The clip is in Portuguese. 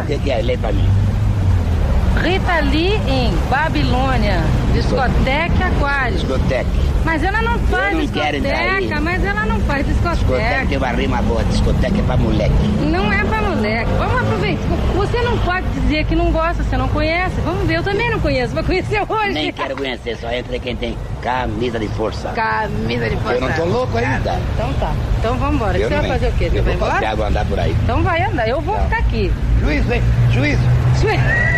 O que é? Lê pra mim. Rita Lee em Babilônia, discoteca Aquário. Discoteca. Mas ela não faz Eu não quero entrar aí. discoteca, mas ela não faz Discoteca discoteca. tem uma rima boa. Discoteca é pra moleque. Não é pra moleque. Vamos aproveitar. Você não pode dizer que não gosta, você não conhece. Vamos ver, eu também não conheço. Vou conhecer hoje. Nem quero conhecer, só entra quem tem camisa de força. Camisa de força. Eu não tô louco ainda. Então tá. Então vamos embora. Você vai fazer o quê? Você Eu vai vou embora? passear, vou andar por aí. Então vai andar. Eu vou ficar aqui. Juízo, hein? Juízo.